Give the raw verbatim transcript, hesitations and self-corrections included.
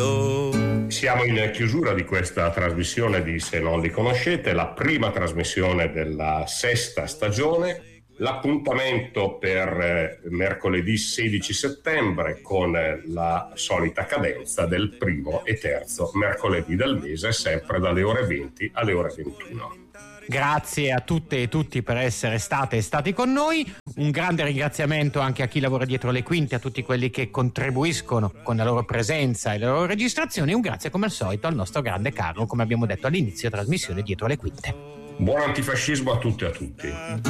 mondo. Siamo in chiusura di questa trasmissione di Se non li conoscete, la prima trasmissione della sesta stagione. L'appuntamento per eh, mercoledì sedici settembre con eh, la solita cadenza del primo e terzo mercoledì del mese, sempre dalle ore venti alle ore ventuno. Grazie a tutte e tutti per essere state e stati con noi. Un grande ringraziamento anche a chi lavora dietro le quinte, a tutti quelli che contribuiscono con la loro presenza e le loro registrazioni. Un grazie come al solito al nostro grande Carlo, come abbiamo detto all'inizio trasmissione dietro le quinte. Buon antifascismo a tutte e a tutti.